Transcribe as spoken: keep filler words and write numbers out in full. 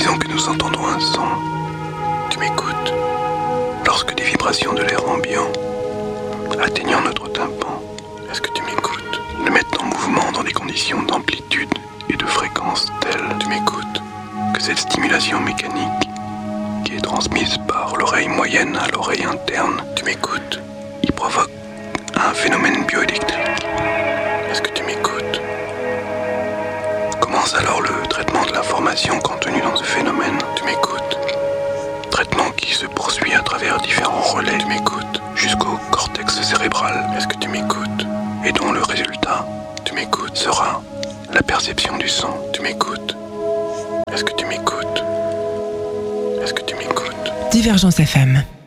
Disons que nous entendons un son. Tu m'écoutes. Lorsque des vibrations de l'air ambiant atteignant notre tympan, est-ce que tu m'écoutes? Le mettent en mouvement dans des conditions d'amplitude et de fréquence telles, tu m'écoutes, que cette stimulation mécanique qui est transmise par l'oreille moyenne à l'oreille interne, tu m'écoutes, y provoque un phénomène bioélectrique. Est-ce que tu m'écoutes? Commence alors le traitement de l'information contenue dans ce phénomène, tu m'écoutes. Traitement qui se poursuit à travers différents relais, tu m'écoutes, jusqu'au cortex cérébral, est-ce que tu m'écoutes? Et dont le résultat, tu m'écoutes, sera la perception du son, tu m'écoutes. Est-ce que tu m'écoutes? Est-ce que tu m'écoutes? Divergence F M.